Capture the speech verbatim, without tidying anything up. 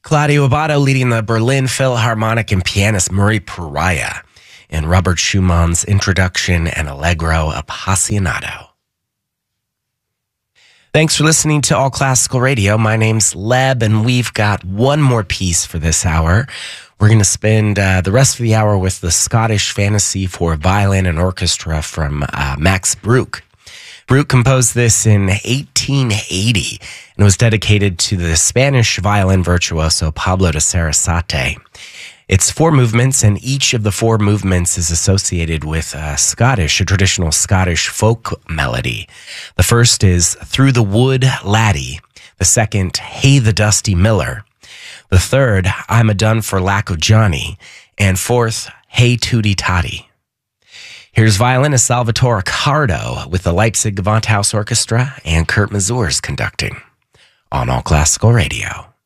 Claudio Abbado leading the Berlin Philharmonic and pianist Murray Pariah in Robert Schumann's Introduction and Allegro Appassionato. Thanks for listening to All Classical Radio. My name's Leb, and we've got one more piece for this hour. We're going to spend uh, the rest of the hour with the Scottish Fantasy for Violin and Orchestra from uh, Max Bruch. Bruch composed this in eighteen eighty and was dedicated to the Spanish violin virtuoso Pablo de Sarasate. It's four movements, and each of the four movements is associated with a Scottish, a traditional Scottish folk melody. The first is Through the Wood, Laddie. The second, Hey the Dusty Miller. The third, I'm a Done for Lack of Johnny. And fourth, Hey Tootie Toddy. Here's violinist Salvatore Cardo with the Leipzig Gewandhaus Orchestra and Kurt Masurs conducting on All Classical Radio.